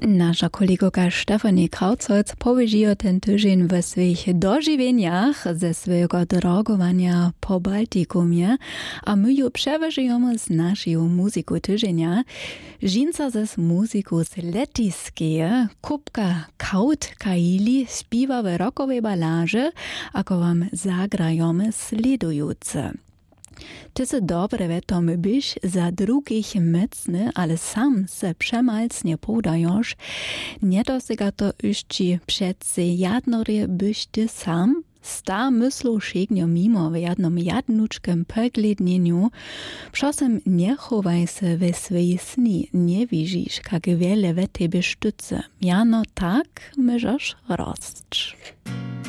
Nasza kolegoka Stefanie Krautholz powiedziała ten tydzień w swoich dożywieniach ze swojego drogowania po Baltikumie, a my ją przeważujemy z naszą muzyką tydzienia. Żinca ze muzyką z lettiskie, Kupka Kaut-Kaili śpiewa w rockowej balarze, ako wam zagrajemy sledujące. Ty se dobre wiadomo byś za drugich mocny, ale sam se przemalcnie podajosz, nie dosyga to jeszcze przece jadnory byś ty sam, sta myślą szegnie mimo w jednym jadnuczkem poglednieniu, przosem nie chowaj se we swojej sni, nie widzisz, jak wiele we tebe sztuce, jano tak możesz rosć.